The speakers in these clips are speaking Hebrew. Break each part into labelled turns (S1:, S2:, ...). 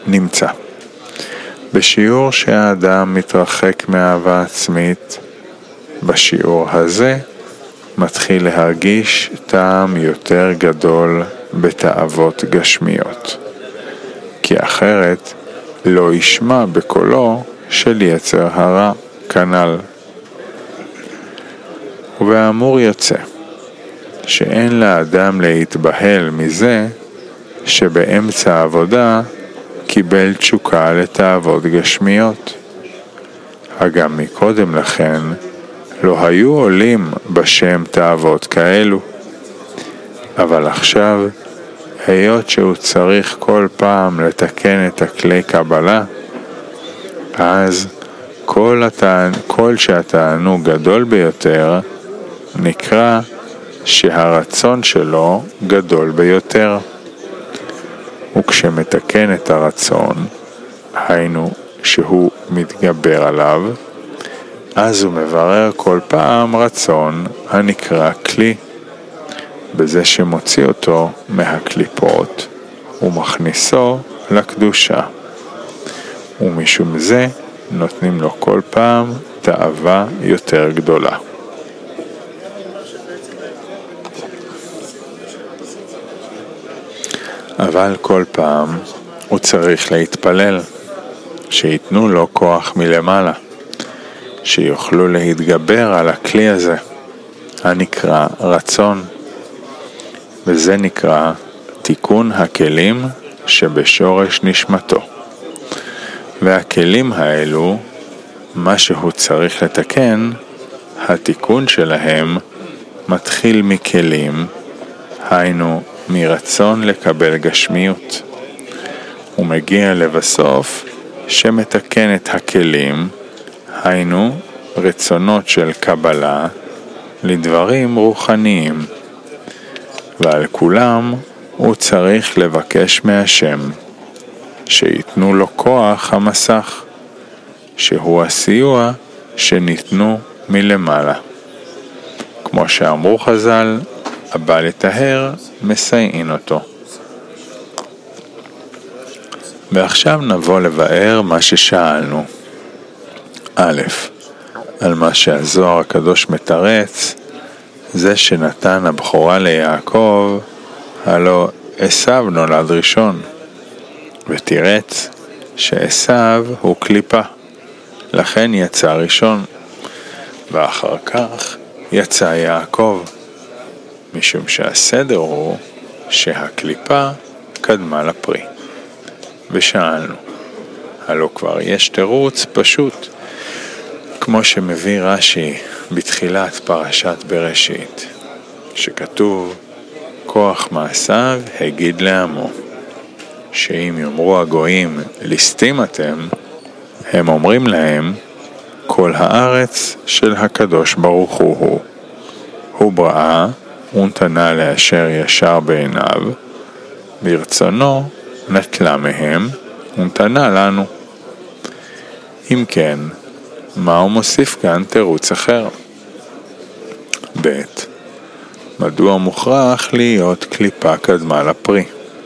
S1: נמצא. בשיעור שהאדם מתרחק מאהבה עצמית, בשיעור הזה מתחיל להרגיש טעם יותר גדול בתאוות גשמיות, כי אחרת לא ישמע בקולו של יצר הרע כנ"ל. ובאמור יוצא שאין לאדם להתבהל מזה שבאמצע העבודה קיבל תשוקה לתאוות גשמיות. הגם מקודם לכן לא היו עולים בשם תאוות כאלו. אבל עכשיו, היות שהוא צריך כל פעם לתקן את הכלי קבלה, אז כל שהתענוג גדול ביותר, נקרא שהרצון שלו גדול ביותר. וכשמתקן את הרצון, היינו שהוא מתגבר עליו, אז הוא מברר כל פעם רצון הנקרא כלי, בזה שמוציא אותו מהקליפות ומכניסו לקדושה. ומשום זה נותנים לו כל פעם תאווה יותר גדולה. אבל כל פעם הוא צריך להתפלל, שיתנו לו כוח מלמעלה, שיוכלו להתגבר על הכלי הזה, הנקרא רצון. וזה נקרא תיקון הכלים שבשורש נשמתו. והכלים האלו, מה שהוא צריך לתקן, התיקון שלהם מתחיל מכלים, היינו מרצון לקבל גשמיות. הוא מגיע לבסוף שמתקן את הכלים, היינו רצונות של קבלה לדברים רוחניים. ועל כולם הוא צריך לבקש מהשם שיתנו לו כוח המסך, שהוא הסיוע שניתנו מלמעלה. כמו שאמרו חז"ל, הבא לטהר מסייעין אותו. ועכשיו נבוא לבאר מה ששאלנו. א', על מה שהזוהר הקדוש מתרץ, זה שנתן הבכורה ליעקב, הלא עשיו נולד ראשון, ותירץ שעשיו הוא קליפה, לכן יצא ראשון, ואחר כך יצא יעקב, משום שהסדר הוא שהקליפה קדמה לפרי. ושאלנו, הלא כבר יש תירוץ פשוט, כמו שמביא רש"י בתחילת פרשת בראשית, שכתוב, כוח מעשיו הגיד לעמו, שאם יאמרו הגויים ליסטים אתם, הם אומרים להם, כל הארץ של הקדוש ברוך הוא בראה ונתנה לאשר ישר בעיניו, ברצונו נטלה מהם ונתנה לנו. אם כן, מה הוא מוסיף כאן תירוץ אחר? ב', מדוע מוכרח להיות קליפה קדמה לפרי?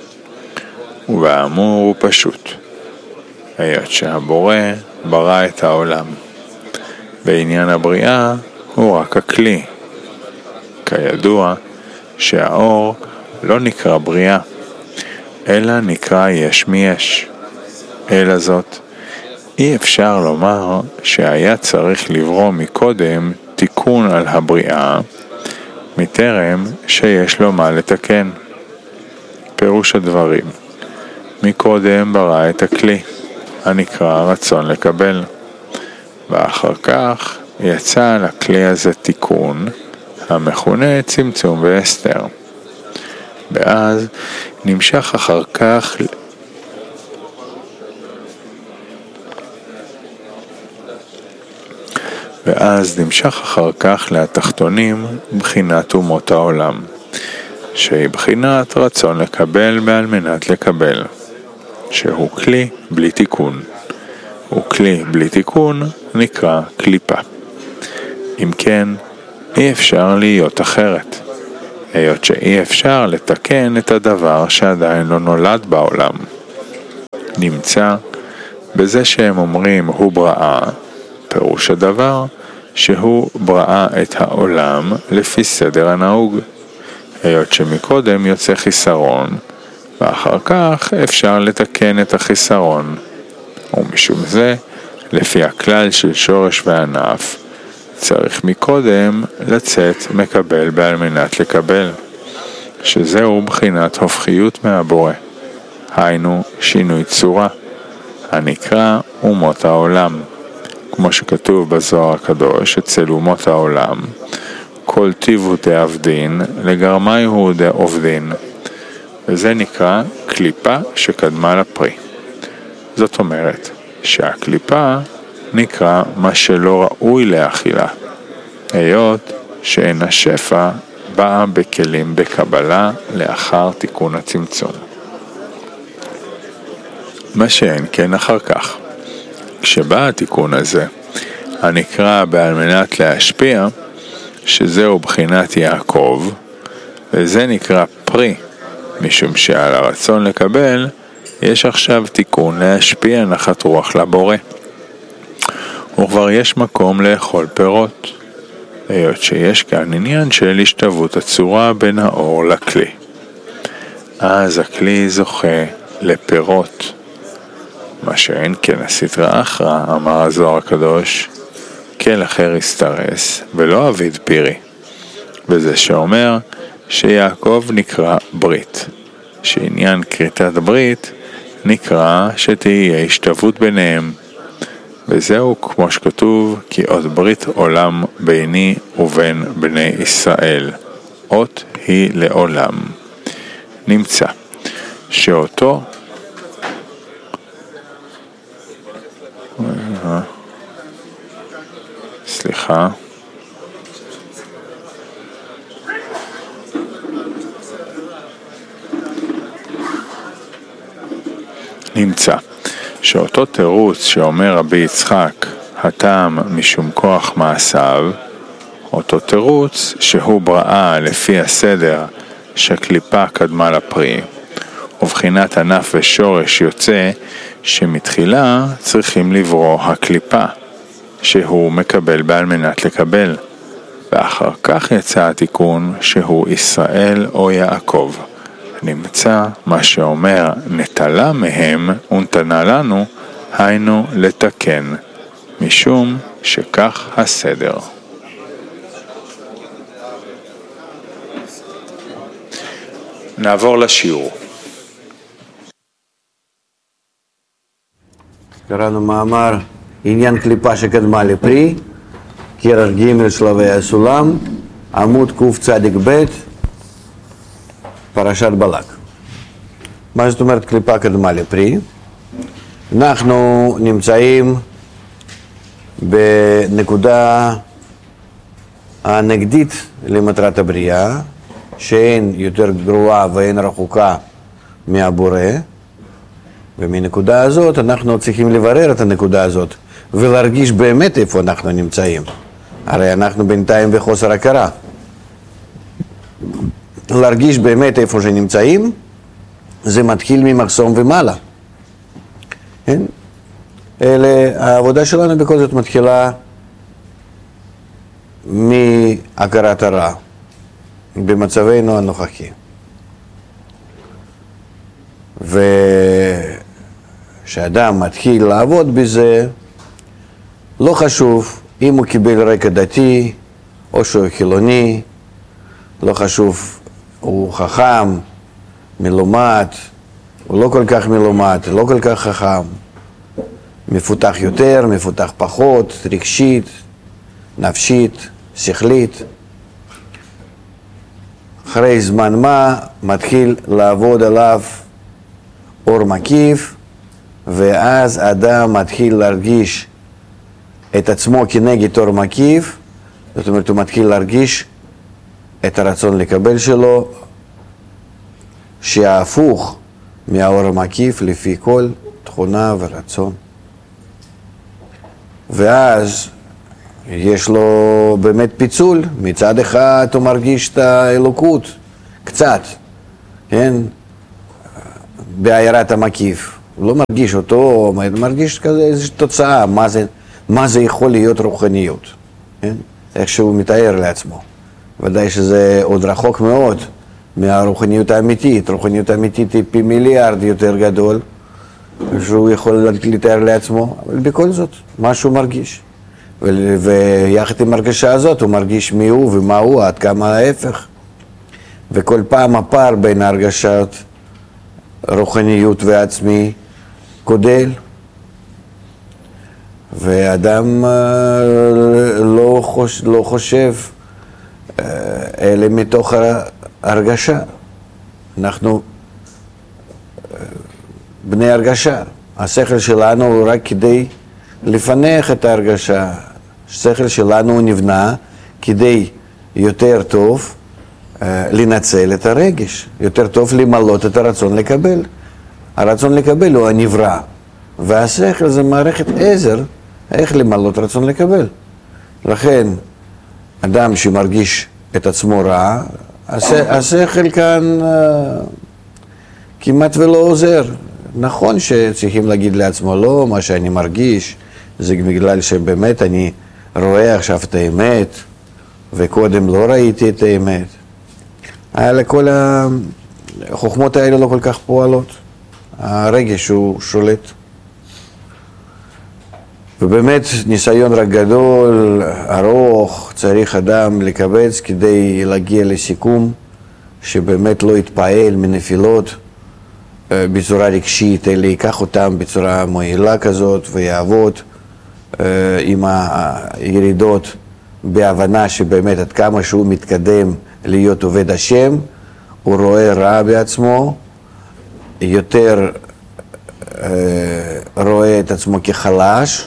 S1: ובאמור הוא פשוט, היות שהבורא ברא את העולם. בעניין הבריאה הוא רק הכלי. כידוע שהאור לא נקרא בריאה, אלא נקרא יש מיש. אלא זאת, אי אפשר לומר שהיה צריך לברוא מקודם תיקון על הבריאה, מטרם שיש לו מה לתקן. פירוש הדברים, מקודם ברא את הכלי, הנקרא רצון לקבל, ואחר כך יצא לכלי הזה תיקון, המכונה צמצום והסתר. ואז נמשך אחר כך לתחתונים בחינת אומות העולם, שהיא בחינת רצון לקבל בעל מנת לקבל, שהוא כלי בלי תיקון. וכלי בלי תיקון נקרא קליפה. אם כן, אי אפשר להיות אחרת, היות שאי אפשר לתקן את הדבר שעדיין לא נולד בעולם. נמצא בזה שהם אומרים הוא בראה, פירוש הדבר שהוא בראה את העולם לפי סדר הנהוג, היות שמקודם יוצא חיסרון, ואחר כך אפשר לתקן את החיסרון. ומשום זה, לפי הכלל של שורש וענף, צריך מקודם לצאת מקבל בעל מנת לקבל, שזהו בחינת הופכיות מהבורא, היינו שינוי צורה, הנקרא אומות העולם. כמו שכתוב בזוהר הקדוש, אצל אומות העולם, כל טיבו דעבדין לגרמי הוא דעובדין, וזה נקרא קליפה שקדמה לפרי. זאת אומרת שהקליפה נקרא מה שלא ראוי לאכילה, היות שאין השפע באה בכלים בקבלה לאחר תיקון הצמצום. מה שאין כן אחר כך, כשבא התיקון הזה, הנקרא בעל מנת להשפיע, שזהו בחינת יעקב, וזה נקרא פרי, משום שעל הרצון לקבל, יש עכשיו תיקון להשפיע נחת רוח לבורא. וכבר יש מקום לאכול פירות, היות שיש כאן עניין של השתוות הצורה בין האור לכלי. אז הכלי זוכה לפירות. מה שאין כן הסתרא אחרא, אמר הזוהר הקדוש, כל אחר יסתרס ולא אביד פירי. וזה שאומר שיעקב נקרא ברית, שעניין כריתת ברית נקרא שתהיה השתוות ביניהם. וזהו כמו שכתוב, כי אות ברית עולם ביני ובין בני ישראל, אות היא לעולם. נמצא שאותו נמצא שאותו תירוץ שאומר רבי יצחק, הטעם משום כוח מעשיו, אותו תירוץ שהוא בראה לפי הסדר שקליפה קדמה לפרי, ובחינת ענף ושורש יוצא שמתחילה צריכים לברוא הקליפה, שהוא מקבל בעל מנת לקבל, ואחר כך יצא התיקון שהוא ישראל או יעקב. נמצא מה שאומר נטלה מהם ונתנה לנו, היינו לתקן, משום שכך הסדר. נעבור לשיעור.
S2: קראנו מאמר עניין קליפה שקדמה לפרי, כרך ג' שלבי הסולם, עמוד קצ"ב, פרשת בלק. מה זאת אומרת קליפה קדמה לפרי? אנחנו נמצאים בנקודה הנגדית למטרת הבריאה, שאין יותר גרועה ואין רחוקה מהבורא, ומנקודה הזאת אנחנו צריכים לברר את הנקודה הזאת ולהרגיש באמת איפה אנחנו נמצאים. הרי אנחנו בינתיים בחוסר הכרה. להרגיש באמת איפה שנמצאים, זה מתחיל ממחסום ומעלה. כן? העבודה שלנו בכל זאת מתחילה מהכרת הרע במצבנו הנוכחי. ושאדם מתחיל לעבוד בזה, לא חשוב אם הוא קיבל רקע דתי או שהוא חילוני, לא חשוב הוא חכם, מלומד, הוא לא כל כך מלומד, לא כל כך חכם, מפותח יותר, מפותח פחות, רגשית, נפשית, שכלית. אחרי זמן מה מתחיל לעבוד עליו אור מקיף, ואז אדם מתחיל להרגיש את עצמו כנגד אור מקיף, זאת אומרת הוא מתחיל להרגיש את הרצון לקבל שלו, שההפוך מהאור המקיף לפי כל תכונה ורצון. ואז יש לו באמת פיצול, מצד אחד הוא מרגיש את האלוקות, קצת, כן? בעיירת המקיף, הוא לא מרגיש אותו, מרגיש כזה איזושהי תוצאה, מה זה יכול להיות רוחניות, כן? איך שהוא מתאר לעצמו. ודאי שזה עוד רחוק מאוד מהרוחניות האמיתית. רוחניות האמיתית היא פי מיליארד יותר גדול, שהוא יכול לתאר לעצמו, אבל בכל זאת, מה שהוא מרגיש. ויחד עם הרגשה הזאת הוא מרגיש מי הוא ומה הוא, עד כמה ההפך. וכל פעם הפער בין הרגשת רוחניות ועצמי גודל. ואדם לא חושב אלא מתוך הרגשה. אנחנו בני הרגשה. השכל שלנו הוא רק כדי לפנח את ההרגשה. השכל שלנו הוא נבנה כדי יותר טוב לנצל את הרגש, יותר טוב למלות את הרצון לקבל. הרצון לקבל הוא הנברא, והשכל זה מערכת עזר איך למלות רצון לקבל. לכן אדם שמרגיש את עצמו רע, השכל כאן כמעט ולא עוזר. נכון שצריכים להגיד לעצמו, לא, מה שאני מרגיש זה בגלל שבאמת אני רואה עכשיו את האמת, וקודם לא ראיתי את האמת. כל החוכמות האלה לא כל כך פועלות. הרגש הוא שולט. ובאמת ניסיון רק גדול, ארוך, צריך אדם לקבץ כדי להגיע לסיכום שבאמת לא יתפעל מנפילות בצורה רגשית, אלא ייקח אותם בצורה מועילה כזאת ויעבוד עם הירידות בהבנה שבאמת עד כמה שהוא מתקדם להיות עובד השם, הוא רואה רע בעצמו, יותר רואה את עצמו כחלש,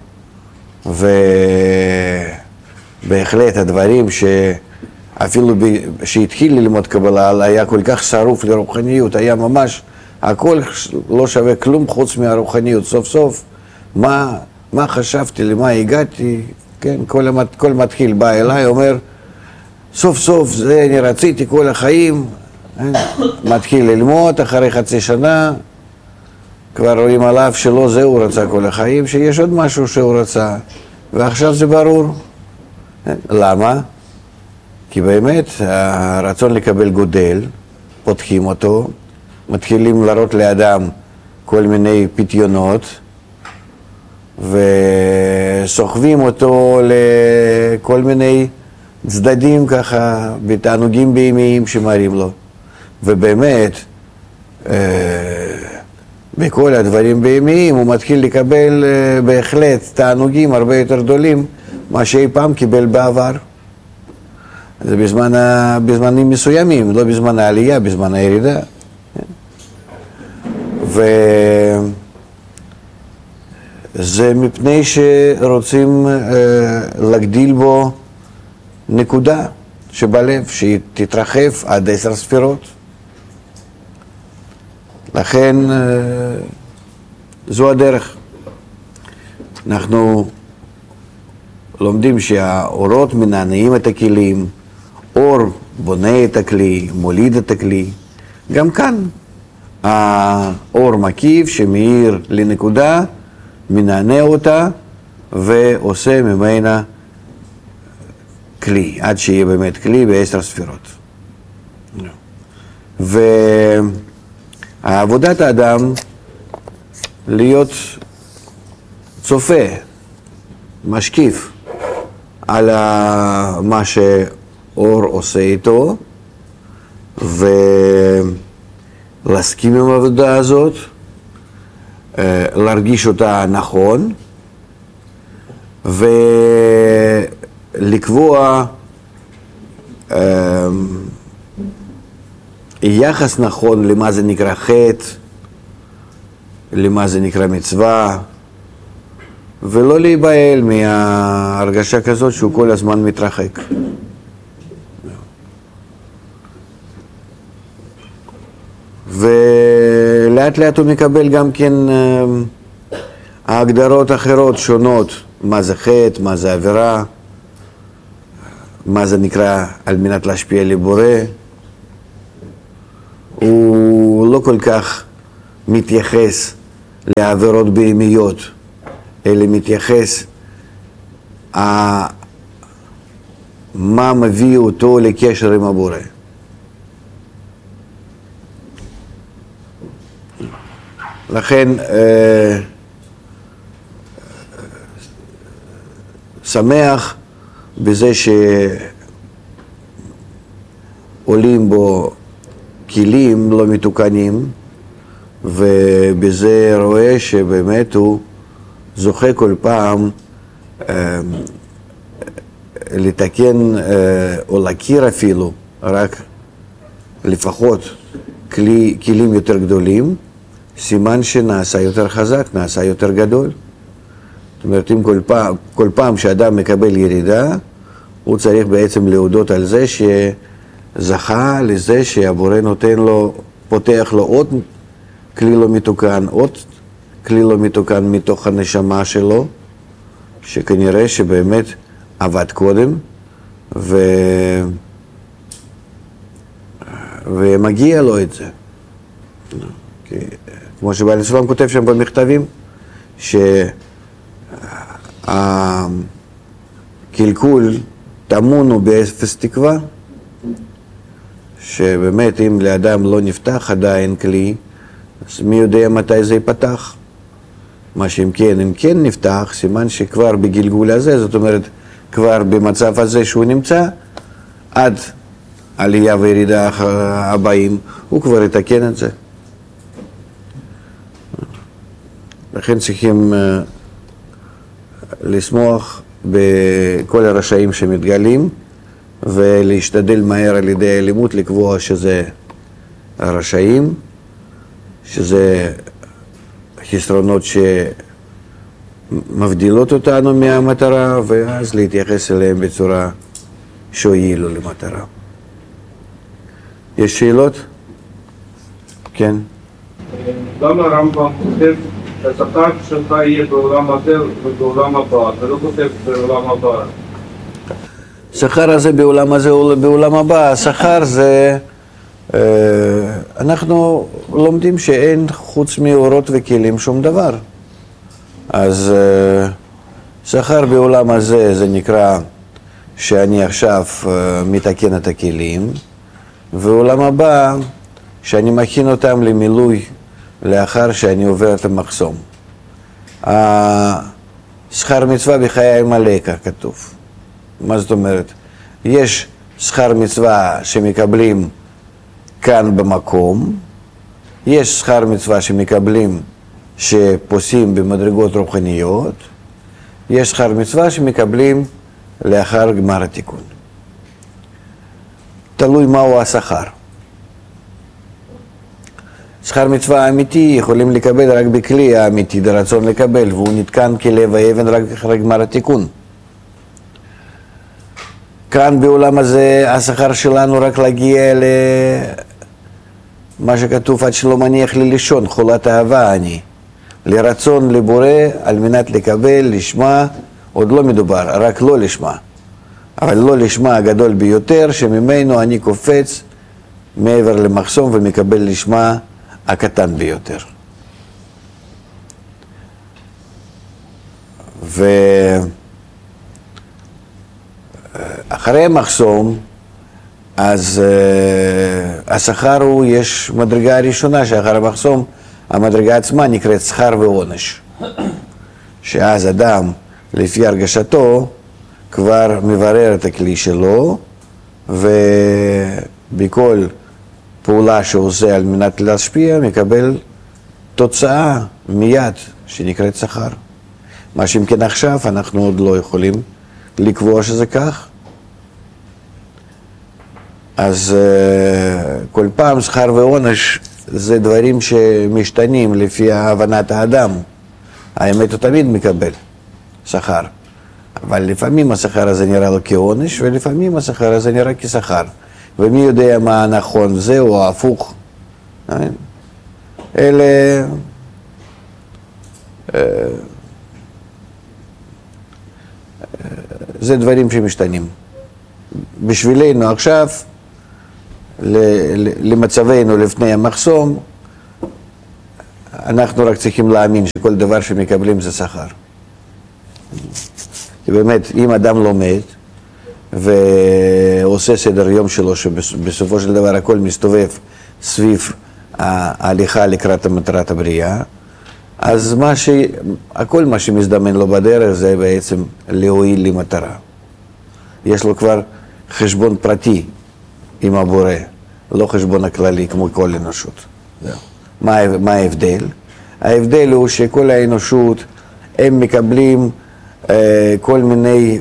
S2: ובהחלט הדברים שאפילו שהתחיל ללמוד קבלה היה כל כך שרוף לרוחניות, היה ממש הכל לא שווה כלום חוץ מהרוחניות. סוף סוף מה חשבתי, למה הגעתי, כן, כל מתחיל בא אליי, אומר סוף סוף זה אני רציתי כל החיים, מתחיל ללמוד, אחרי חצי שנה כבר רואים עליו שלא זה הוא רצה כל החיים, שיש עוד משהו שהוא רצה, ועכשיו זה ברור. למה? כי באמת הרצון לקבל גודל, פותחים אותו, מתחילים להראות לאדם כל מיני פתיונות, וסוחבים אותו לכל מיני צדדים ככה, בתענוגים בהמיים שמראים לו. ובאמת, בכל הדברים בהמיים הוא מתחיל לקבל בהחלט תענוגים הרבה יותר גדולים מה שאי פעם קיבל בעבר. זה בזמנים מסוימים, לא בזמן העלייה, בזמן הירידה. וזה מפני שרוצים להגדיל בו נקודה שבלב, שהיא תתרחב עד 10 ספירות. לכן זו הדרך. אנחנו לומדים שהאורות מנענעים את הכלים, אור בונה את הכלי, מוליד את הכלי. גם כאן האור מקיף שמאיר לנקודה, מנענע אותה ועושה ממנה כלי, עד שיהיה באמת כלי ב10 ספירות. ועבודת האדם להיות צופה, משקיף על מה שאור עושה איתו, ולהסכים עם העבודה הזאת, להרגיש אותה נכון, ולקבוע יחס נכון למה זה נקרא חטא, למה זה נקרא מצווה, ולא להיבהל מההרגשה כזאת שהוא כל הזמן מתרחק. ולאט לאט הוא מקבל גם כן ההגדרות אחרות שונות, מה זה חטא, מה זה עבירה, מה זה נקרא על מנת להשפיע לבורא. הוא לא כל כך מתייחס לעבירות בהמיות, אלא מתייחס מה מביא אותו לקשר עם הבורא. לכן שמח בזה שעולים בו כלים לא מתוקנים, ובזה רואה שבאמת הוא זוכה כל פעם לתקן או להכיר אפילו רק לפחות כלים יותר גדולים, סימן שנעשה יותר חזק, נעשה יותר גדול. זאת אומרת, אם כל פעם שאדם מקבל ירידה, הוא צריך בעצם להודות על זה שזכה לזה שהבורא נותן לו, פותח לו עוד כלי לא מתוקן, עוד כלי לא מתוקן מתוך הנשמה שלו, שכנראה שבאמת עבד קודם, ומגיע לו את זה. כמו שבעל הסולם כותב שם במכתבים, שהקלקול טמון הוא באפס תקווה, שבאמת אם לאדם לא נפתח עדיין כלי, אז מי יודע מתי זה ייפתח. מה שאם כן נפתח, סימן שכבר בגלגול הזה, זאת אומרת, כבר במצב הזה שהוא נמצא, עד עלייה וירידה הבאים, הוא כבר יתקן את זה. לכן צריכים לשמוח בכל הרשעים שמתגלים, ולהשתדל מהר על ידי האלימות לקבוע שזה הרשעים, שזה חסרונות שמבדילות אותנו מהמטרה, ואז להתייחס אליהם בצורה שהועילו למטרה. יש שאלות? כן.
S3: למה הרמב"ם כותב שהשכר שלך יהיה בעולם הזה ובעולם הבא, ולא כותב בעולם הבא?
S2: השכר הזה בעולם הזה או בעולם הבא, השכר זה, אנחנו לומדים שאין חוץ מאורות וכלים שום דבר. אז שכר בעולם הזה זה נקרא שאני עכשיו מתקן את הכלים, ועולם הבא שאני מכין אותם למילוי לאחר שאני עובר את המחסום. שכר מצווה בחיי מלאקה כתוב. מה זאת אומרת? יש שכר מצווה שמקבלים כאן במקום, יש שכר מצווה שמקבלים שפוסים במדרגות רוחניות, יש שכר מצווה שמקבלים לאחר גמר התיקון. תלוי מהו השכר. שכר מצווה אמיתי יכולים לקבל רק בכלי האמיתי, ברצון לקבל, והוא נתקן כלב האבן רק אחרי גמר התיקון. כאן בעולם הזה השכר שלנו רק להגיע למה שכתוב עד שלא מניח לי לישון, חולת אהבה אני. לרצון לבורא על מנת לקבל, לשמה, עוד לא מדובר, רק לא לשמה. אבל לא לשמה הגדול ביותר, שממנו אני קופץ מעבר למחסום ומקבל לשמה הקטן ביותר. ואחרי המחסום, אז השכר הוא, יש מדרגה הראשונה שאחר המחסום, המדרגה עצמה נקראת שכר ועונש. שאז אדם, לפי הרגשתו, כבר מברר את הכלי שלו, ובכל פעולה שעושה על מנת להשפיע, מקבל תוצאה מיד, שנקראת שכר. מה שאם כן עכשיו, אנחנו עוד לא יכולים לקבוע שזה כך. אז כל פעם שכר ועונש זה דברים שמשתנים לפי הבנת האדם. האמת הוא תמיד מקבל שכר. אבל לפעמים השכר הזה נראה לו כעונש, ולפעמים השכר הזה נראה כשכר. ומי יודע מה נכון, זה או ההפוך. אלה זה דברים שמשתנים. בשבילנו עכשיו, למצבנו לפני המחסום, אנחנו רק צריכים להאמין שכל דבר שמקבלים זה שכר. כי באמת, אם אדם לומד ועושה סדר יום שלו, שבסופו של דבר הכל מסתובב סביב ההליכה לקראת מטרת הבריאה, אז הכל מה שמזדמן לו בדרך זה בעצם להועיל למטרה. יש לו כבר חשבון פרטי עם הבורא, לא חשבון הכללי כמו כל אנושות. מה ההבדל? ההבדל הוא שכל האנושות הם מקבלים כל מיני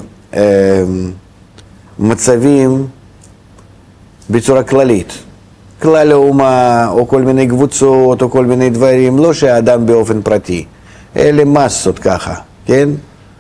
S2: מצבים בצורה כללית. כלל האומה, או כל מיני קבוצות, או כל מיני דברים, לא שהאדם באופן פרטי. אלה מסות ככה, כן?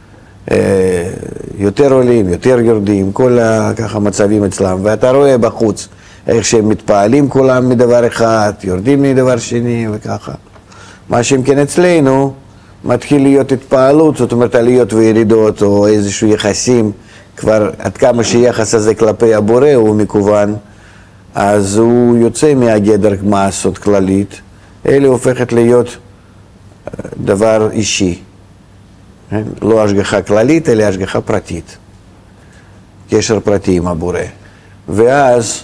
S2: יותר עולים, יותר יורדים, כל ככה מצבים אצלם. ואתה רואה בחוץ איך שהם מתפעלים כולם מדבר אחד, יורדים מדבר שני וככה. מה שאם כן אצלנו, מתחיל להיות התפעלות, זאת אומרת עליות וירידות, או איזשהו יחסים, כבר עד כמה שיחס הזה כלפי הבורא הוא מקוון, אז הוא יוצא מהגדר מעשות כללית, אלה הופכת להיות דבר אישי. לא השגחה כללית, אלא השגחה פרטית. קשר פרטי עם הבורא. ואז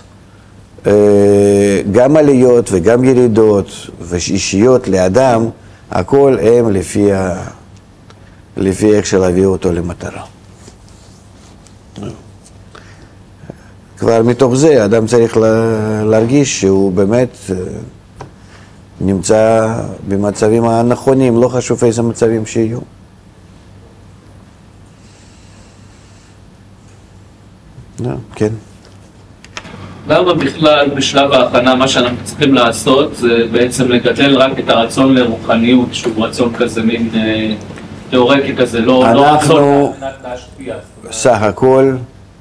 S2: גם עליות וגם ירידות ואישיות לאדם, הכל הם לפי איך שלהביא אותו למטרה. כבר מתוך זה אדם צריך להרגיש שהוא באמת נמצא במצבים הנכונים, לא חשוב איזה מצבים שיהיו. כן.
S4: למה בכלל בשלב ההכנה מה שאנחנו צריכים לעשות זה בעצם לגדל רק את הרצון לרוחניות, שהוא רצון כזה מין תיאורטי כזה, לא רצון להשפיע.
S2: סך הכל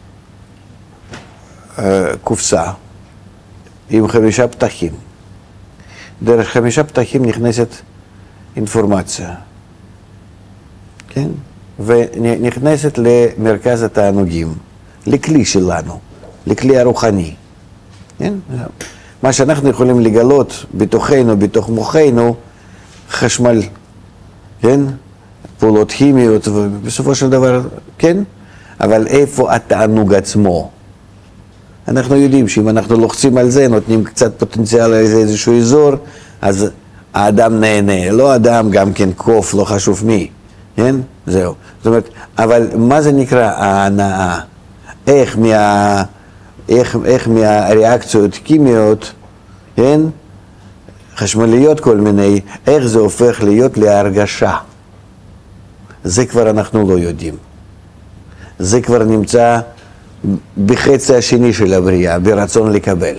S2: קופסה עם 5 פתחים. דרך 5 פתחים נכנסת אינפורמציה, כן? ונכנסת למרכז התענוגים, לכלי שלנו, לכלי הרוחני. כן? מה שאנחנו יכולים לגלות בתוכנו, בתוך מוחנו, חשמל, כן? פעולות כימיות, ובסופו של דבר, כן? אבל איפה התענוג עצמו? אנחנו יודעים שאם אנחנו לוחצים על זה, נותנים קצת פוטנציאל לאיזשהו אזור, אז האדם נהנה. לא אדם, גם כן קוף, לא חשוב מי. כן? זהו. זאת אומרת, אבל מה זה נקרא ההנאה? איך מהריאקציות כימיות, כן? חשמליות כל מיני, איך זה הופך להיות להרגשה. זה כבר אנחנו לא יודעים. זה כבר נמצא בחצי השני של הבריאה, ברצון לקבל.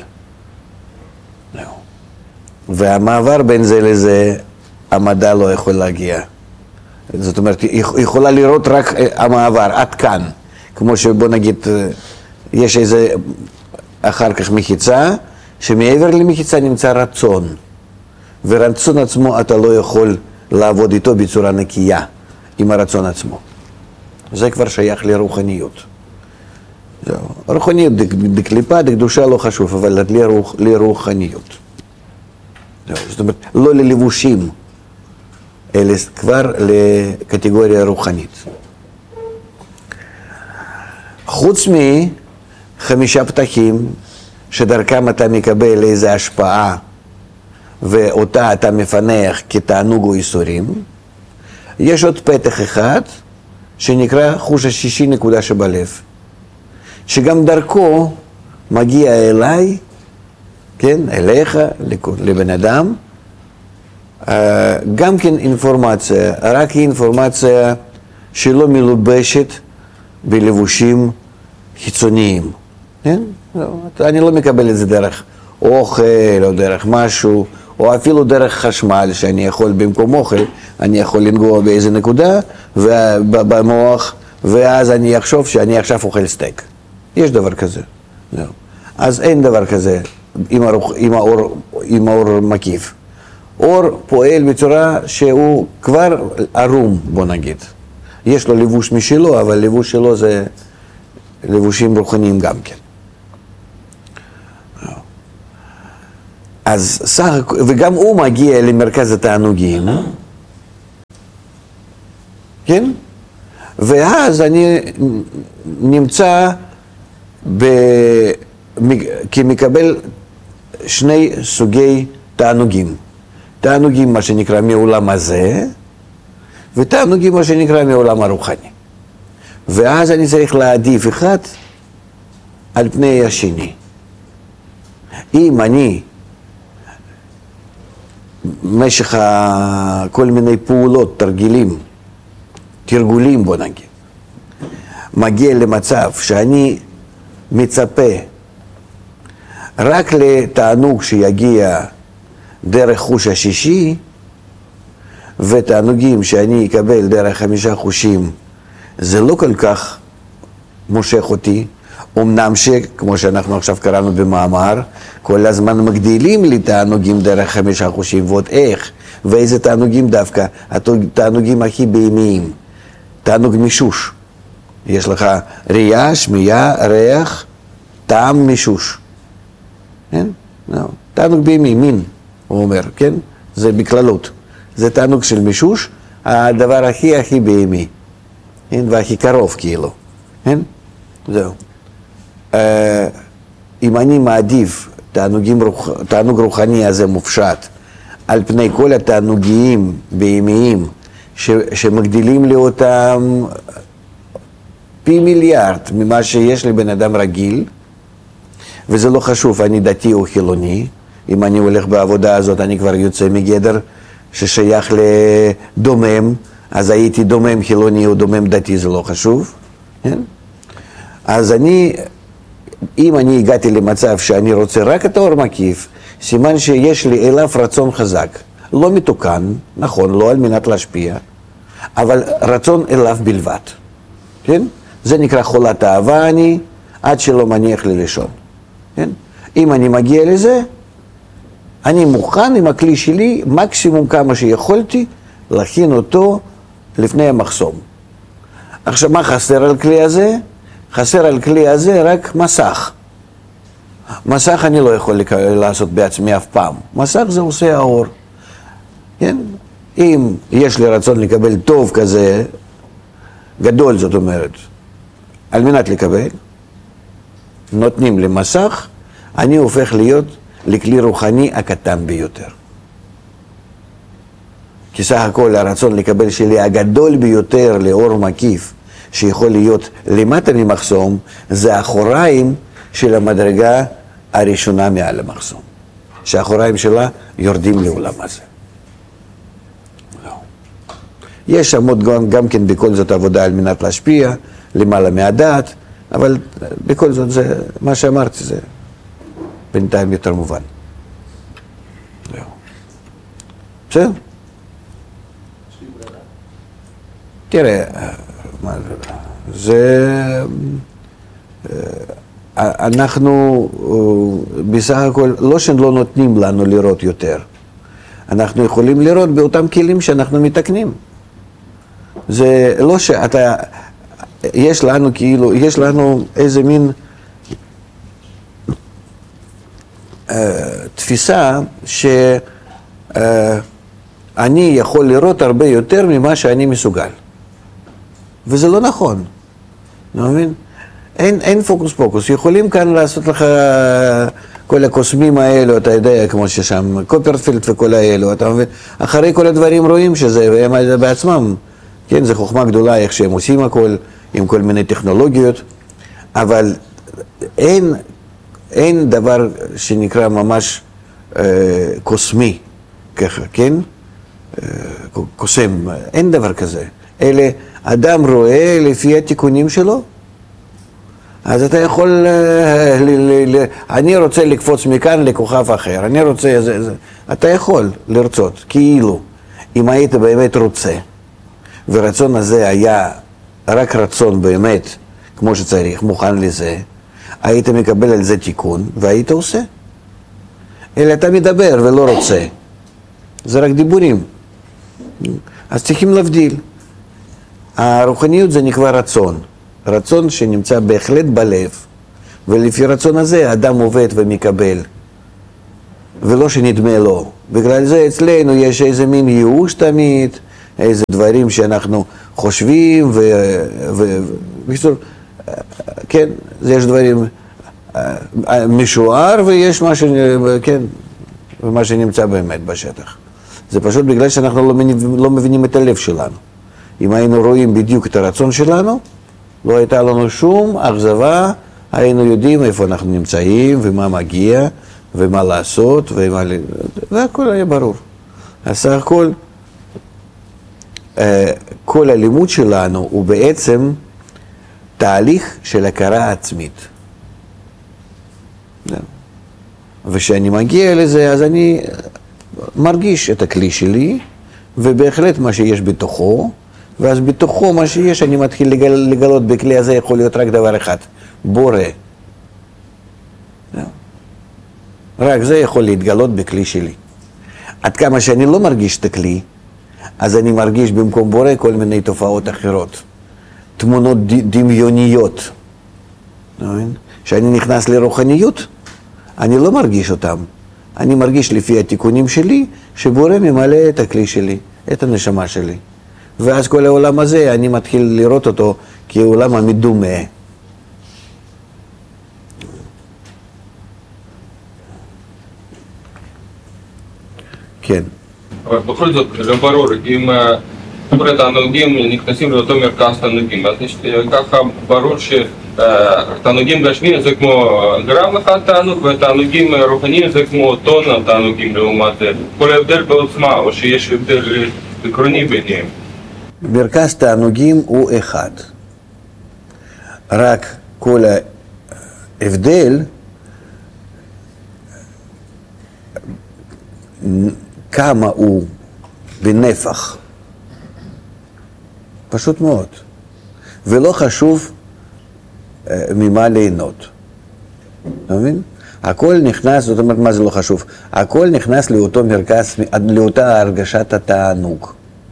S2: והמעבר בין זה לזה, המדע לא יכול להגיע. זאת אומרת, היא יכולה לראות רק המעבר, עד כאן. כמו שבוא נגיד, יש איזה אחר כך מחיצה, שמעבר למחיצה נמצא רצון. ורצון עצמו אתה לא יכול לעבוד איתו בצורה נקייה, עם הרצון עצמו. זה כבר שייך לרוחניות. רוחניות דקליפה, דקדושה לא חשוב, אבל לרוחניות. זאת אומרת, לא ללבושים, אלא כבר לקטגוריה רוחנית. חוץ מ5 פתחים, שדרכם אתה מקבל איזו השפעה, ואותה אתה מפנח כתענוג או איסורים, יש עוד פתח אחד, שנקרא חוש השישי נקודה שבלב. שגם דרכו מגיע אליי, כן, אליך, לבן אדם, גם כן אינפורמציה, רק היא אינפורמציה שלא מלובשת בלבושים חיצוניים, כן? אני לא מקבל את זה דרך אוכל או דרך משהו, או אפילו דרך חשמל שאני יכול במקום אוכל, אני יכול לנגוע באיזה נקודה במוח, ואז אני אחשוב שאני עכשיו אוכל סטייק. יש דבר כזה. אז אין דבר כזה עם האור מקיף. אור פועל בצורה שהוא כבר ערום, בוא נגיד. יש לו לבוש משלו, אבל לבוש שלו זה לבושים רוחניים גם כן. אז וגם הוא מגיע למרכז התענוגים, כן? ואז אני נמצא כמקבל שני סוגי תענוגים. תענוגים מה שנקרא מעולם הזה, ותענוגים מה שנקרא מעולם הרוחני. ואז אני צריך להעדיף אחד על פני השני. אם אני במשך כל מיני פעולות, תרגולים בוא נגיד, מגיע למצב שאני מצפה רק לתענוג שיגיע דרך חוש השישי, ותענוגים שאני אקבל דרך 5 חושים, זה לא כל כך מושך אותי, אמנם שכמו שאנחנו עכשיו קראנו במאמר, כל הזמן מגדילים לי תענוגים דרך 5 חושים, ועוד איך, ואיזה תענוגים דווקא, התענוגים הכי בהמיים, תענוג מישוש, יש לך ראייה, שמיעה, ריח, טעם, מישוש, כן? תענוג בהמי, מין, הוא אומר, כן? זה בכללות, זה תענוג של מישוש, הדבר הכי בהמי, כן? והכי קרוב כאילו, כן? זהו. אם אני מעדיף תענוג רוחני הזה מופשט על פני כל התענוגים בהמיים שמגדילים לי אותם פי מיליארד ממה שיש לבן אדם רגיל, וזה לא חשוב, אני דתי או חילוני, אם אני הולך בעבודה הזאת אני כבר יוצא מגדר ששייך לדומם, אז הייתי דומם חילוני או דומם דתי, זה לא חשוב, כן? אז אם אני הגעתי למצב שאני רוצה רק את האור מקיף, סימן שיש לי אליו רצון חזק, לא מתוקן, נכון, לא על מנת להשפיע, אבל רצון אליו בלבד, כן? זה נקרא חולת אהבה אני, עד שלא מניח לי לישון, כן? אם אני מגיע לזה, אני מוכן עם הכלי שלי, מקסימום כמה שיכולתי, להכין אותו לפני המחסום. עכשיו, מה חסר על כלי הזה? חסר על כלי הזה רק מסך. מסך אני לא יכול לעשות בעצמי אף פעם. מסך זה עושה האור. כן? אם יש לי רצון לקבל טוב כזה, גדול זאת אומרת, על מנת לקבל, נותנים לי מסך, אני הופך להיות לכלי רוחני הקטן ביותר. כי סך הכל הרצון לקבל שלי הגדול ביותר לאור מקיף, שיכול להיות למטה ממחסום, זה האחוריים של המדרגה הראשונה מעל המחסום. שהאחוריים שלה יורדים לעולם הזה. לא. יש גם כן בכל זאת עבודה על מנת להשפיע, למעלה מהדעת, אבל בכל זאת זה, מה שאמרתי זה בינתיים יותר מובן. לא. בסדר? תראה, זה, אנחנו בסך הכל, לא שלא נותנים לנו לראות יותר, אנחנו יכולים לראות באותם כלים שאנחנו מתקנים. זה לא שאתה, יש לנו כאילו, יש לנו איזה מין תפיסה שאני יכול לראות הרבה יותר ממה שאני מסוגל. וזה לא נכון, אתה מבין? אין פוקוס פוקוס, יכולים כאן לעשות לך כל הקוסמים האלו, אתה יודע, כמו ששם, קופרפילד וכל האלו, אתה מבין? אחרי כל הדברים רואים שזה, והם בעצמם, כן, זה חוכמה גדולה איך שהם עושים הכל, עם כל מיני טכנולוגיות, אבל אין דבר שנקרא ממש קוסמי, ככה, כן? קוסם, אין דבר כזה. אלה, אדם רואה לפי התיקונים שלו, אז אתה יכול, אני רוצה לקפוץ מכאן לכוכב אחר, אני רוצה, אתה יכול לרצות, כאילו, אם היית באמת רוצה, ורצון הזה היה רק רצון באמת, כמו שצריך, מוכן לזה, היית מקבל על זה תיקון, והיית עושה. אלא אתה מדבר ולא רוצה, זה רק דיבורים, אז צריכים להבדיל. הרוחניות זה נקרא רצון, רצון שנמצא בהחלט בלב, ולפי רצון הזה האדם עובד ומקבל ולא שנדמה לו. בגלל זה אצלנו יש איזה מין ייאוש תמיד, איזה דברים שאנחנו חושבים, ובקיצור, כן, יש דברים משוער ויש מה כן, ומה שנמצא באמת בשטח. זה פשוט בגלל שאנחנו לא מבינים את הלב שלנו. אם היינו רואים בדיוק את הרצון שלנו, לא הייתה לנו שום אכזבה, היינו יודעים איפה אנחנו נמצאים ומה מגיע ומה לעשות, והכל היה ברור. אז סך הכל, כל הלימוד שלנו הוא בעצם תהליך של הכרה עצמית. וכשאני מגיע לזה, אז אני מרגיש את הכלי שלי, ובהחלט מה שיש בתוכו, ואז בתוכו מה שיש, אני מתחיל לגלות בכלי הזה יכול להיות רק דבר אחד, בורא. רק זה יכול להתגלות בכלי שלי. עד כמה שאני לא מרגיש את הכלי, אז אני מרגיש במקום בורא כל מיני תופעות אחרות. תמונות דמיוניות. כשאני נכנס לרוחניות, אני לא מרגיש אותם. אני מרגיש לפי התיקונים שלי, שבורא ממלא את הכלי שלי, את הנשמה שלי. ואז כל העולם הזה, אני מתחיל לראות אותו כעולם המדומה. כן.
S3: אבל בכל זאת, לא ברור, אם התענוגים נכנסים לאותו מרכז תענוגים, אז ככה ברור שתענוגים גשמיים זה כמו גרם אחד תענוג, ותענוגים רוחניים זה כמו טון תענוגים לעומת זה. כל ההבדל בעוצמה, או שיש הבדל עקרוני ביניהם.
S2: מרכז תענוגים הוא אחד. רק כל ההבדל כמה הוא בנפח. פשוט מאוד. ולא חשוב ממה ליהנות. אתה מבין? הכל נכנס, זאת אומרת, מה זה לא חשוב? הכל נכנס לאותו מרכז, לאותה הרגשת התענוג.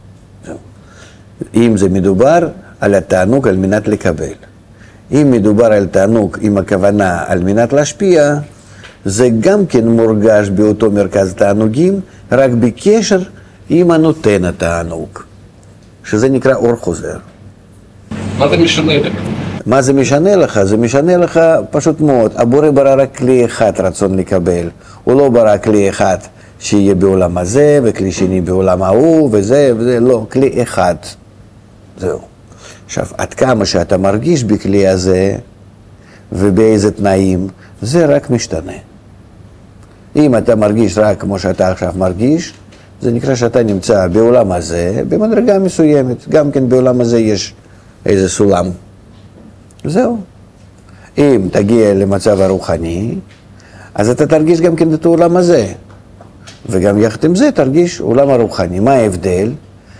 S2: אם זה מדובר על התענוג על מנת לקבל. אם מדובר על תענוג עם הכוונה על מנת להשפיע, זה גם כן מורגש באותו מרכז תענוגים, רק בקשר עם הנותן התענוג, שזה נקרא אור חוזר.
S3: מה זה משנה לך?
S2: מה זה משנה לך? זה משנה לך פשוט מאוד. הבורא ברא רק כלי אחד רצון לקבל. הוא לא ברא כלי אחד שיהיה בעולם הזה, וכלי שני בעולם ההוא, וזה, לא, כלי אחד. זהו. עכשיו, עד כמה שאתה מרגיש בכלי הזה, ובאיזה תנאים, זה רק משתנה. אם אתה מרגיש רק כמו שאתה עכשיו מרגיש, זה נקרא שאתה נמצא בעולם הזה, במדרגה מסוימת. גם כן בעולם הזה יש איזה סולם. זהו. אם תגיע למצב הרוחני, אז אתה תרגיש גם כן את העולם הזה. וגם יחד עם זה תרגיש עולם הרוחני. מה ההבדל?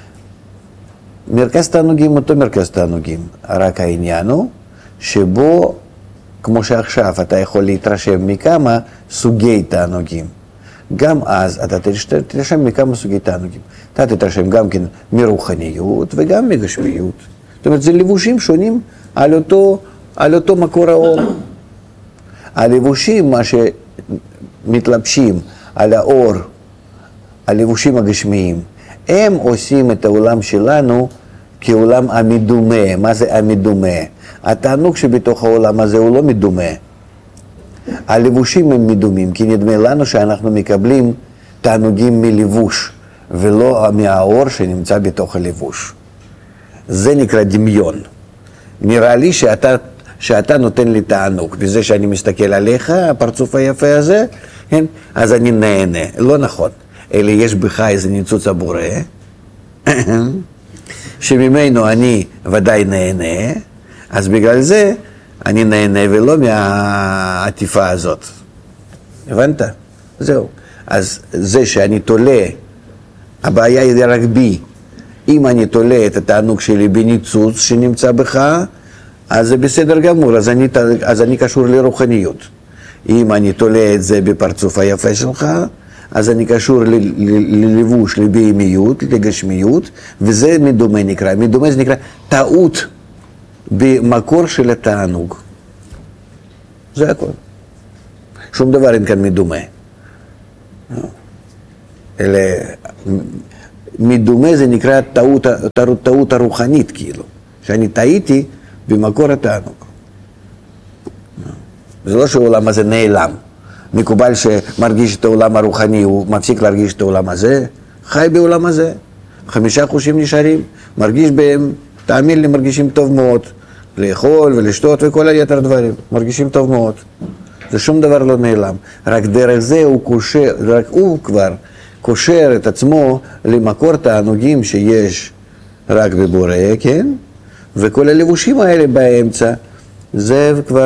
S2: מרכז תענוגים אותו מרכז תענוגים. רק העניין הוא שבו, כמו שעכשיו, אתה יכול להתרשם מכמה סוגי תענוגים. גם אז אתה תתרשם מכמה סוגי תענוגים. אתה תתרשם גם כן מרוחניות וגם מגשמיות. זאת אומרת, זה לבושים שונים על אותו מקור האור. הלבושים, מה שמתלבשים על האור, הלבושים הגשמיים, הם עושים את העולם שלנו כעולם המדומה. מה זה המדומה? התענוג שבתוך העולם הזה הוא לא מדומה. הלבושים הם מדומים, כי נדמה לנו שאנחנו מקבלים תענוגים מלבוש, ולא מהאור שנמצא בתוך הלבוש. זה נקרא דמיון. נראה לי שאתה נותן לי תענוג, בזה שאני מסתכל עליך, הפרצוף היפה הזה, כן? אז אני נהנה. לא נכון. אלא יש בך איזה ניצוץ הבורא, שממנו אני ודאי נהנה, אז בגלל זה אני נהנה ולא מהעטיפה הזאת. הבנת? זהו. אז זה שאני תולה, הבעיה היא רק בי. אם אני תולה את התענוג שלי בניצוץ שנמצא בך, אז זה בסדר גמור, אז אני קשור לרוחניות. אם אני תולה את זה בפרצוף היפה שלך, אז אני קשור ללבוש, לבהמיות, לגשמיות, וזה מדומה נקרא. מדומה זה נקרא טעות במקור של התענוג. זה הכל. שום דבר אין כאן מדומה. אלא מדומה זה נקרא טעות הרוחנית, כאילו, שאני טעיתי במקור התענוג. זה לא שהעולם הזה נעלם. מקובל שמרגיש את העולם הרוחני, הוא מפסיק להרגיש את העולם הזה, חי בעולם הזה. 5 חושים נשארים, מרגיש בהם, תאמין לי, מרגישים טוב מאוד. לאכול ולשתות וכל היתר דברים, מרגישים טוב מאוד. זה שום דבר לא נעלם. רק דרך זה הוא קושר, רק הוא כבר קושר את עצמו למקור תענוגים שיש רק בבורא, כן? וכל הלבושים האלה באמצע, זה כבר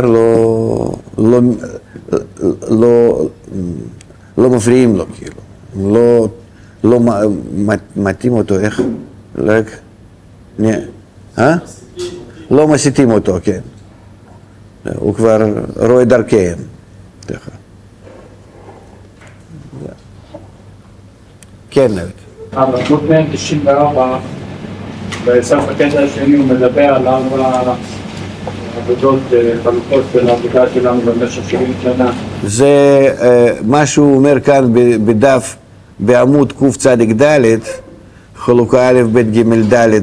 S2: לא מפריעים לו, כאילו. לא מתאים אותו, איך? רק... לא מסיתים אותו, כן. הוא כבר רואה דרכיהם. כן, נבט.
S5: בעמוד 194, בסוף הקטע השני הוא מדבר על 4 עבודות חלוקות של העבודה שלנו במשך 70 שנה.
S2: זה מה שהוא אומר כאן בדף, בעמוד קצ"ד, חלוקה א' ב' ג' ד'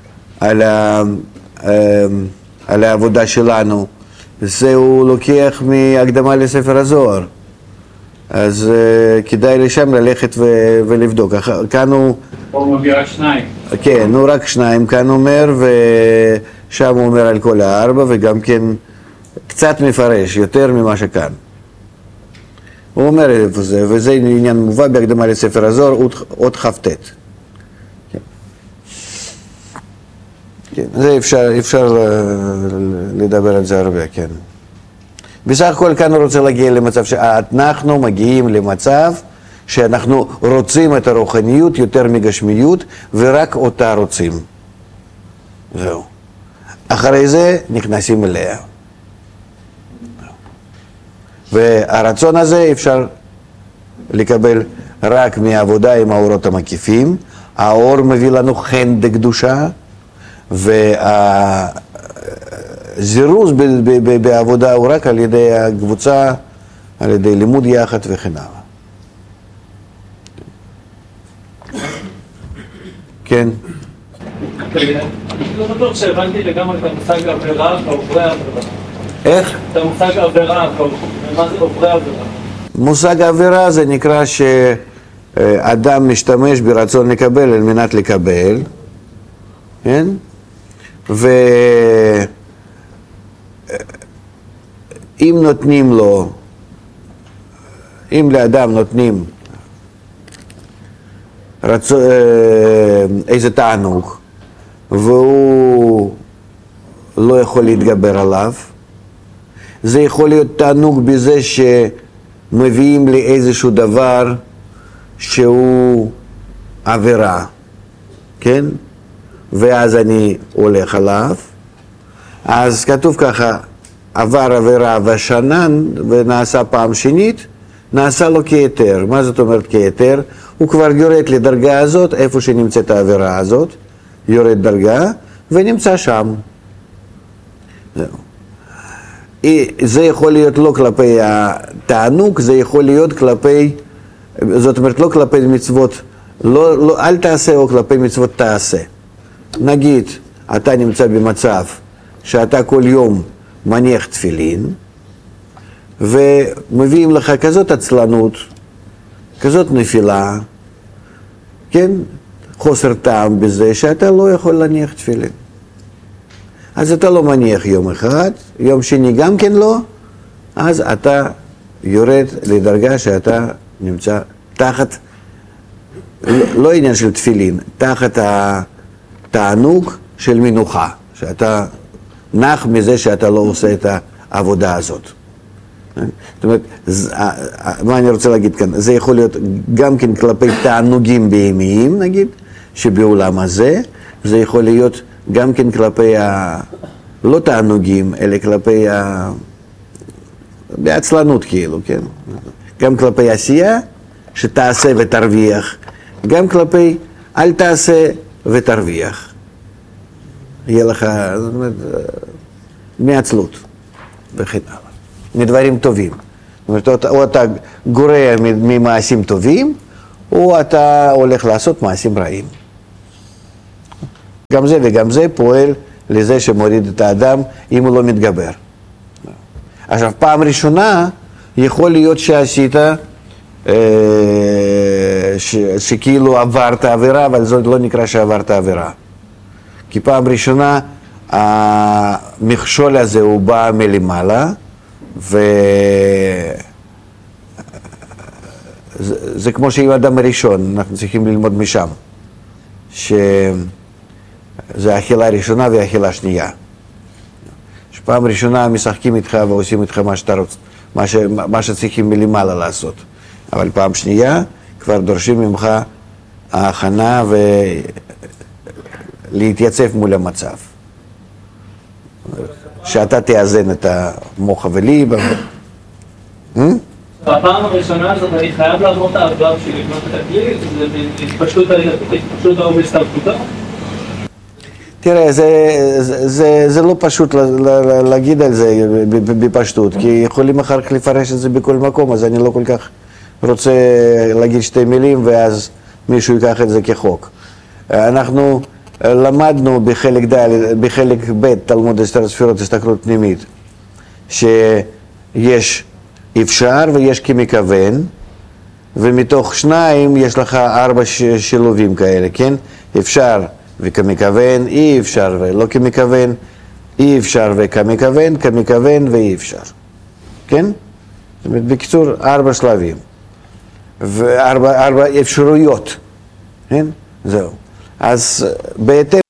S2: על העבודה שלנו. זה הוא לוקח מהקדמה לספר הזוהר. אז כדאי לשם ללכת ולבדוק. כאן הוא...
S5: פה הוא מביא רק 2.
S2: כן, הוא רק 2 כאן אומר, ושם הוא אומר על כל 4, וגם כן קצת מפרש, יותר ממה שכאן. הוא אומר איפה זה, וזה עניין מובא בהקדמה לספר הזוהר, אות כ"ט. כן, זה אפשר לדבר על זה הרבה, כן. בסך הכל כאן הוא רוצה להגיע למצב שאנחנו מגיעים למצב שאנחנו רוצים את הרוחניות יותר מגשמיות, ורק אותה רוצים. זהו. אחרי זה נכנסים אליה. והרצון הזה אפשר לקבל רק מהעבודה עם האורות המקיפים. האור מביא לנו חן דקדושה, והזירוז בעבודה הוא רק על ידי הקבוצה, על ידי לימוד יחד וכן הלאה. כן?
S4: לא בטוח שהבנתי לגמרי את המושג עבירה ועוברי עבירה.
S2: איך?
S4: את המושג עבירה, ומה זה עוברי עבירה?
S2: מושג עבירה זה נקרא שאדם משתמש ברצון לקבל על מנת לקבל, כן? ואם נותנים לו, אם לאדם נותנים איזה תענוג והוא לא יכול להתגבר עליו, זה יכול להיות תענוג בזה שמביאים לי איזשהו דבר שהוא עבירה, כן? ואז אני הולך עליו, אז כתוב ככה, עבר עבירה ושנן ונעשה פעם שנית, נעשה לו כיתר. מה זאת אומרת כיתר? הוא כבר יורד לדרגה הזאת, איפה שנמצאת העבירה הזאת, יורד דרגה ונמצא שם. זהו. זה יכול להיות לא כלפי התענוג, זה יכול להיות כלפי, זאת אומרת לא כלפי מצוות, אל תעשה או כלפי מצוות תעשה. נגיד, אתה נמצא במצב שאתה כל יום מניח תפילין, ומביאים לך כזאת עצלנות, כזאת נפילה, כן? חוסר טעם בזה שאתה לא יכול להניח תפילין. אז אתה לא מניח יום אחד, יום שני גם כן לא, אז אתה יורד לדרגה שאתה נמצא תחת, לא עניין של תפילין, תחת התענוג של מנוחה, שאתה נח מזה שאתה לא עושה את העבודה הזאת. זאת אומרת, מה אני רוצה להגיד כאן? זה יכול להיות גם כן כלפי תענוגים בהמיים, נגיד, שבעולם הזה, זה יכול להיות גם כן כלפי לא תענוגים, אלא כלפי בעצלנות כאילו, כן? גם כלפי עשייה, שתעשה ותרוויח, גם כלפי אל תעשה ותרוויח. יהיה לך, זאת אומרת, מעצלות וכן הלאה. מדברים טובים. זאת אומרת, או אתה גורע ממעשים טובים, או אתה הולך לעשות מעשים רעים. גם זה וגם זה פועל לזה שמוריד את האדם אם הוא לא מתגבר. עכשיו, פעם ראשונה יכול להיות שעשית, שכאילו עברת עבירה, אבל זה לא נקרא שעברת עבירה. כי פעם ראשונה המכשול הזה הוא בא מלמעלה, זה כמו שעם האדם הראשון, אנחנו צריכים ללמוד משם, שזה האכילה הראשונה והאכילה השנייה. שפעם ראשונה משחקים איתך ועושים איתך מה שאתה רוצה, מה שצריכים מלמעלה לעשות. אבל פעם שנייה כבר דורשים ממך ההכנה ולהתייצב מול המצב. שאתה תאזן את המוח וליב.
S4: בפעם הראשונה הזאת אני חייב לעבור את העבר שלי לבנות את הכלי, זה התפשטות האור בהסתרפותו?
S2: תראה, זה לא פשוט להגיד על זה בפשטות, כי יכולים אחר כך לפרש את זה בכל מקום, אז אני לא כל כך רוצה להגיד שתי מילים ואז מישהו ייקח את זה כחוק. אנחנו למדנו בחלק ב' תלמוד עשר ספירות הסתכלות פנימית, שיש אפשר ויש כמכוון, ומתוך שניים יש לך 4 שילובים כאלה, כן? אפשר וכמכוון, אי אפשר ולא כמכוון, אי אפשר וכמכוון, כמכוון ואי אפשר, כן? זאת אומרת, בקיצור, 4 שלבים, ו4 אפשרויות, כן? זהו. אז בהתאם